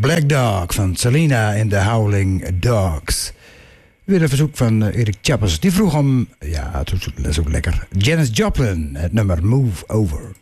Black Dog van Selena en de Howling Dogs. Weer een verzoek van Erik Chappers. Die vroeg om, ja, dat is ook lekker, Janis Joplin, het nummer Move Over.